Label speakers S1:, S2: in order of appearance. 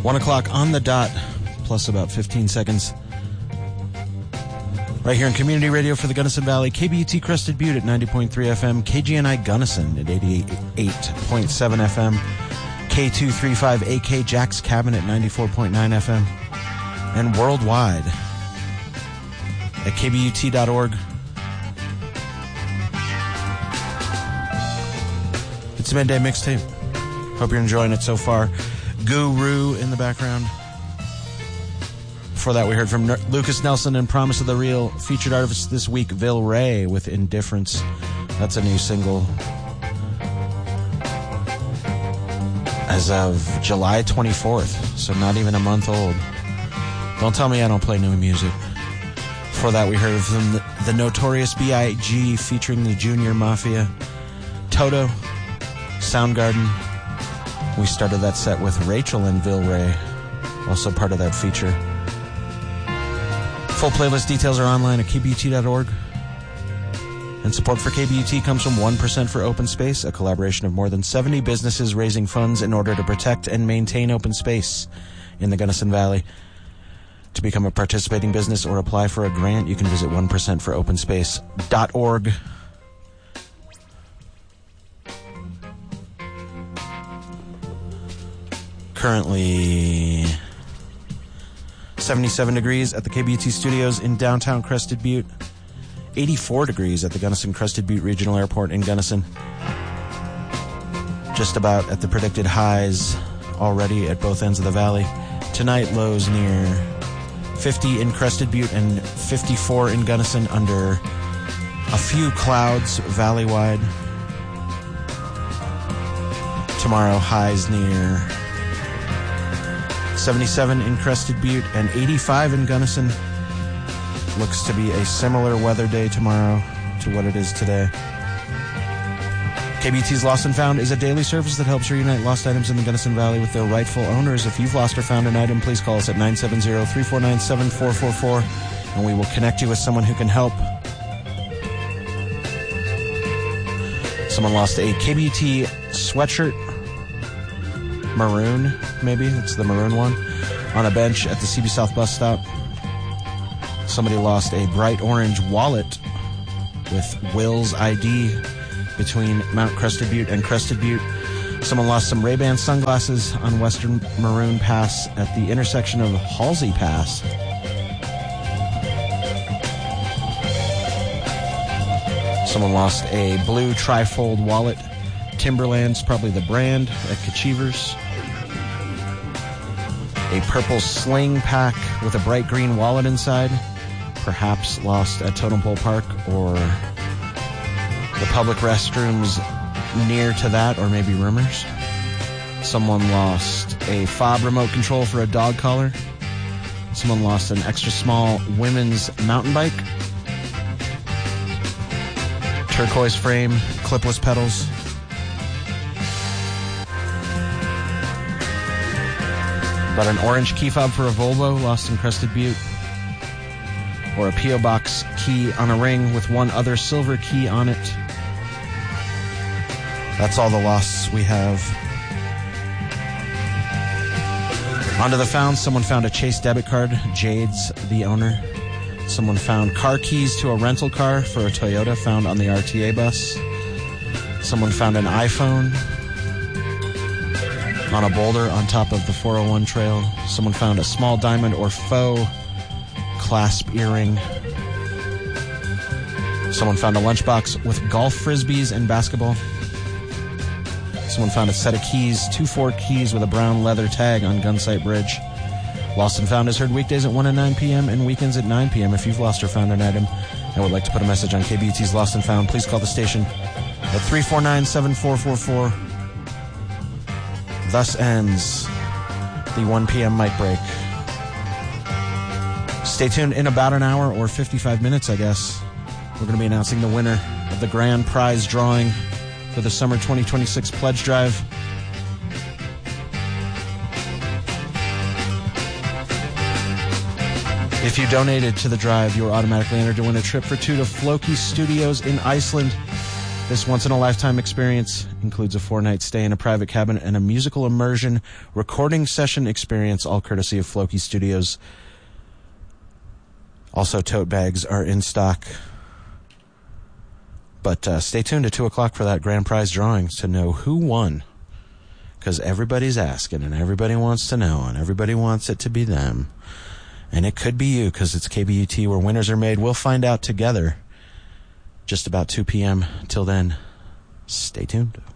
S1: 1 o'clock on the dot, plus about 15 seconds. Right here in Community Radio for the Gunnison Valley, KBUT Crested Butte at 90.3 FM, KGNI Gunnison at 88.7 FM, K235 AK Jack's Cabin at 94.9 FM, and worldwide at kbut.org. It's a midday mixtape. Hope you're enjoying it so far. Guru in the background. Before that, we heard from Lucas Nelson and Promise of the Real. Featured artist this week, Vilray with Indifference. That's a new single. As of July 24th, so not even a month old. Don't tell me I don't play new music. Before that, we heard from the Notorious B.I.G. featuring the Junior Mafia. Toto, Soundgarden. We started that set with Rachel and Vilray, also part of that feature. Full playlist details are online at kbut.org. And support for KBUT comes from 1% for Open Space, a collaboration of more than 70 businesses raising funds in order to protect and maintain open space in the Gunnison Valley. To become a participating business or apply for a grant, you can visit 1%foropenSpace.org. Currently 77 degrees at the KBUT studios in downtown Crested Butte. 84 degrees at the Gunnison Crested Butte Regional Airport in Gunnison. Just about at the predicted highs already at both ends of the valley. Tonight, lows near 50 in Crested Butte and 54 in Gunnison under a few clouds valley-wide. Tomorrow, highs near 77 in Crested Butte and 85 in Gunnison. Looks to be a similar weather day tomorrow to what it is today. KBUT's Lost and Found is a daily service that helps reunite lost items in the Gunnison Valley with their rightful owners. If you've lost or found an item, please call us at 970-349-7444 and we will connect you with someone who can help. Someone lost a KBUT sweatshirt. Maroon, maybe. It's the maroon one. On a bench at the CB South bus stop. Somebody lost a bright orange wallet with Will's ID between Mount Crested Butte and Crested Butte. Someone lost some Ray-Ban sunglasses on Western Maroon Pass at the intersection of Halsey Pass. Someone lost a blue trifold wallet. Timberland's probably the brand at Kachevers. A purple sling pack with a bright green wallet inside. Perhaps lost at Totem Pole Park or the public restrooms near to that, or maybe rumors. Someone lost a fob remote control for a dog collar. Someone lost an extra small women's mountain bike. Turquoise frame, clipless pedals. About an orange key fob for a Volvo lost in Crested Butte. Or a P.O. Box key on a ring with one other silver key on it. That's all the losts we have. Onto the found. Someone found a Chase debit card. Jade's the owner. Someone found car keys to a rental car for a Toyota found on the RTA bus. Someone found an iPhone on a boulder on top of the 401 trail. Someone found a small diamond or faux clasp earring. Someone found a lunchbox with golf frisbees and basketball. Someone found a set of keys, 2 Ford keys with a brown leather tag on Gunsight Bridge. Lost and Found is heard weekdays at 1 and 9 p.m. and weekends at 9 p.m. If you've lost or found an item and would like to put a message on KBUT's Lost and Found, please call the station at 349-7444. Thus ends the 1 p.m. mic break. Stay tuned in about an hour or 55 minutes, I guess. We're going to be announcing the winner of the grand prize drawing for the Summer 2026 Pledge Drive. If you donated to the drive, you are automatically entered to win a trip for 2 to Floki Studios in Iceland. This once-in-a-lifetime experience includes a 4-night stay in a private cabin and a musical immersion recording session experience, all courtesy of Floki Studios. Also, tote bags are in stock. But stay tuned at 2 o'clock for that grand prize drawing to know who won. Because everybody's asking, and everybody wants to know, and everybody wants it to be them. And it could be you, because it's KBUT where winners are made. We'll find out together just about 2 p.m. Till then, stay tuned.